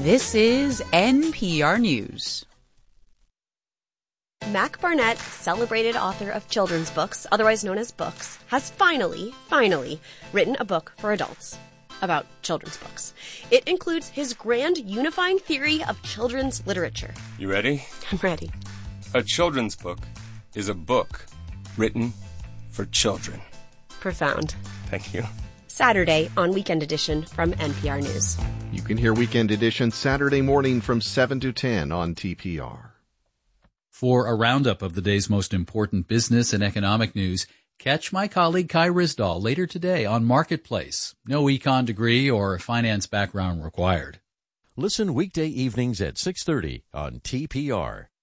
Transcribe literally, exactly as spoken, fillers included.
This is N P R News. Mac Barnett, celebrated author of children's books, otherwise known as books, has finally, finally written a book for adults about children's books. It includes his grand unifying theory of children's literature. You ready? I'm ready. A children's book is a book written for children. Profound. Thank you. Saturday on Weekend Edition from N P R News. You can hear Weekend Edition Saturday morning from seven to ten on T P R. For a roundup of the day's most important business and economic news, catch my colleague Kai Risdahl later today on Marketplace. No econ degree or finance background required. Listen weekday evenings at six thirty on T P R.